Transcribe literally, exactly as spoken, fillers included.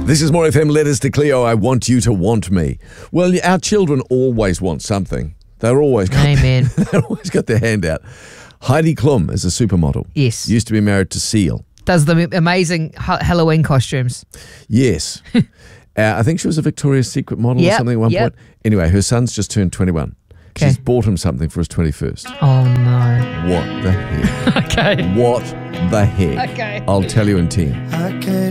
This is More F M. Letters to Cleo. I want you to want me. Well, our children always want something. They're always got Amen. They've always got their hand out. Heidi Klum is a supermodel. Yes. Used to be married to Seal. Does the amazing ha- Halloween costumes. Yes. uh, I think she was a Victoria's Secret model Yep, or something at one yep. point. Anyway, her son's just turned twenty-one. Okay. She's bought him something for his twenty-first. Oh, no. What the heck? Okay. What the heck? Okay. I'll tell you in ten. I can't